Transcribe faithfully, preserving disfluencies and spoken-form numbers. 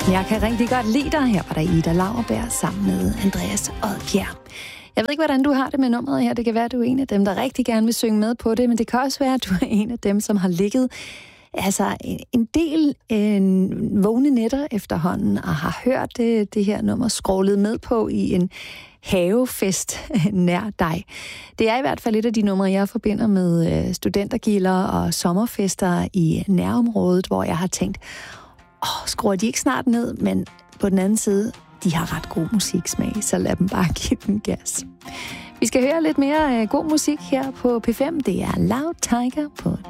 Jeg kan rigtig godt lide dig. Her var der Ida Lauerberg sammen med Andreas Odbjerg. Jeg ved ikke, hvordan du har det med nummeret her. Det kan være, at du er en af dem, der rigtig gerne vil synge med på det, men det kan også være, at du er en af dem, som har ligget altså en del en vågne nætter efterhånden og har hørt det, det her nummer scrollet med på i en havefest nær dig. Det er i hvert fald et af de numre, jeg forbinder med studentergilder og sommerfester i nærområdet, hvor jeg har tænkt, åh, skruer de ikke snart ned, men på den anden side, de har ret god musiksmag, så lad dem bare give den gas. Vi skal høre lidt mere god musik her på P fem. Det er Loud Tiger på